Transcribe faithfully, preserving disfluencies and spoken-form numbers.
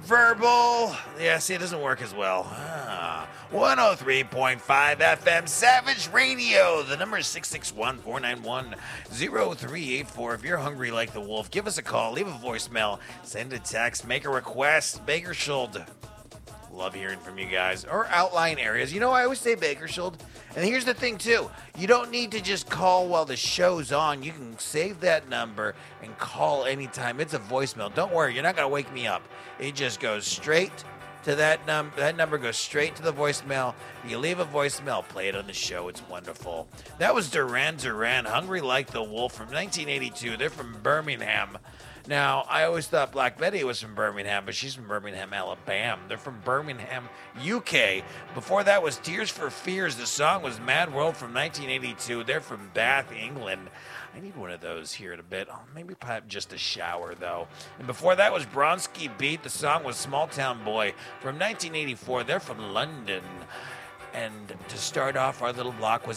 Verbal. Yeah, see, it doesn't work as well. Ah. one oh three point five F M Savage Radio. The number is six six one, four nine one, zero three eight four. If you're hungry like the wolf, give us a call, leave a voicemail, send a text, make a request. Bakersfield. Love hearing from you guys. Or outlying areas. You know, I always say Bakersfield. And here's the thing, too. You don't need to just call while the show's on. You can save that number and call anytime. It's a voicemail. Don't worry. You're not going to wake me up. It just goes straight to that number. That number goes straight to the voicemail. You leave a voicemail, play it on the show. It's wonderful. That was Duran Duran, Hungry Like the Wolf from nineteen eighty-two. They're from Birmingham. Now, I always thought Black Betty was from Birmingham, but she's from Birmingham, Alabama. They're from Birmingham, U K. Before that was Tears for Fears. The song was Mad World from nineteen eighty-two. They're from Bath, England. I need one of those here in a bit. Oh, maybe probably just a shower, though. And before that was Bronski Beat. The song was Small Town Boy from nineteen eighty-four. They're from London. And to start off our little block was